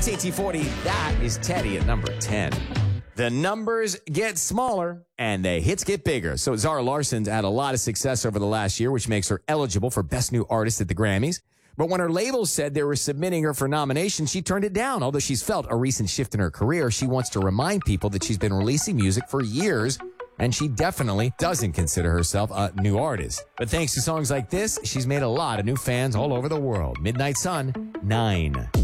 It's 1840. That is Teddy at number 10. The numbers get smaller and the hits get bigger. So Zara Larsson's had a lot of success over the last year, which makes her eligible for Best New Artist at the Grammys. But when her label said they were submitting her for nomination, she turned it down. Although she's felt a recent shift in her career, she wants to remind people that she's been releasing music for years, and she definitely doesn't consider herself a new artist. But thanks to songs like this, she's made a lot of new fans all over the world. Midnight Sun, 9.